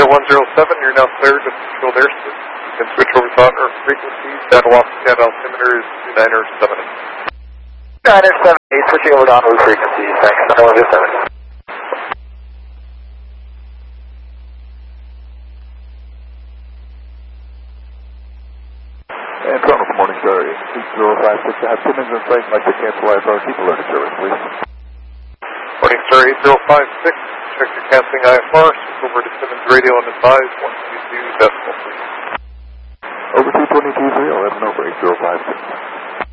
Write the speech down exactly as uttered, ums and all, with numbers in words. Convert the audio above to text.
Air one zero seven, you're now cleared with controlled airspace. You can switch over to on-earth frequencies. Data loss at altimeter is two niner seven eight. niner seven eight, switching over to on-earth frequencies. Thanks, nine one zero seven. And Toronto, good morning, sir. eight zero five six, I have Simmons in sight. I'd like to cancel I S R keep alert service, please. Morning, sir, eight zero five six. Check your canceling I F R. Switch over to Simmons Radio and advise one two two decimal, please. Over two twenty-two three, I'll have an over eight zero five six.